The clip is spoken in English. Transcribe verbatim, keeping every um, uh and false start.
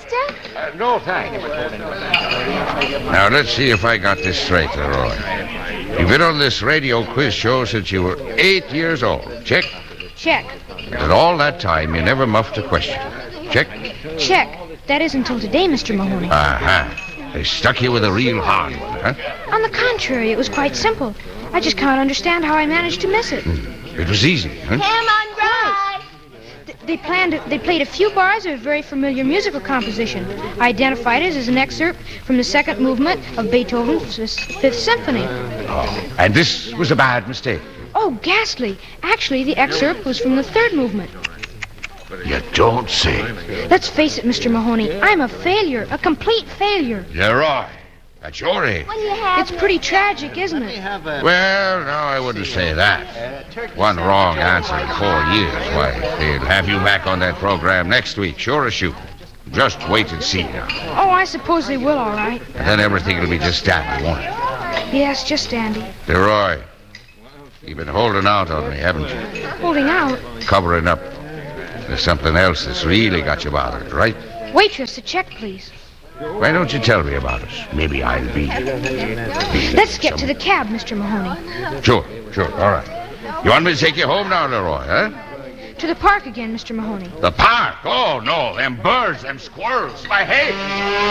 mister? Uh, no, thanks. Now, let's see if I got this straight, Leroy. You've been on this radio quiz show since you were eight years old. Check. Check. And all that time, you never muffed a question. Check. Check. That is until today, Mister Mahoney. Uh-huh. They stuck you with a real hard one, huh? On the contrary, it was quite simple. I just can't understand how I managed to miss it. Mm. It was easy, huh? Ham on dry. Th- They planned. They played a few bars of a very familiar musical composition. I identified it as an excerpt from the second movement of Beethoven's Fifth Symphony. Oh, and this was a bad mistake. Oh, ghastly! Actually, the excerpt was from the third movement. You don't say. Let's face it, Mister Mahoney. I'm a failure, a complete failure. Leroy, that's your age. When you have It's pretty tragic, isn't it? Well, no, I wouldn't say that. One wrong answer in four years. Why, they'll have you back on that program next week, sure as shoot. Just wait and see now. Oh, I suppose they will, all right. And then everything will be just dandy, won't it? Yes, just dandy. Leroy, you've been holding out on me, haven't you? Holding out. Covering up. There's something else that's really got you bothered, right? Waitress, a check, please. Why don't you tell me about it? Maybe I'll be... be Let's get to some- the cab, Mister Mahoney. Sure, sure, all right. You want me to take you home now, Leroy, huh? To the park again, Mister Mahoney. The park? Oh, no, them birds, them squirrels, my head.